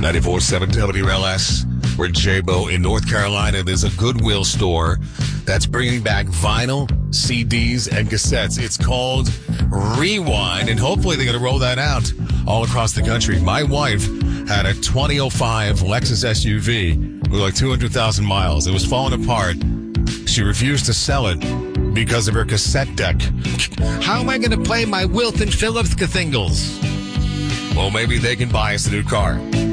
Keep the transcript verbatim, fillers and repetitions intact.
ninety-four point seven W L S. We're J-Bo in North Carolina. There's a Goodwill store that's bringing back vinyl, C Ds, and cassettes. It's called Rewind, and hopefully they're going to roll that out all across the country. My wife had a twenty oh five Lexus S U V with like two hundred thousand miles. It was falling apart. She refused to sell it because of her cassette deck. How am I going to play my Wilton Phillips cathingles? Well, maybe they can buy us a new car.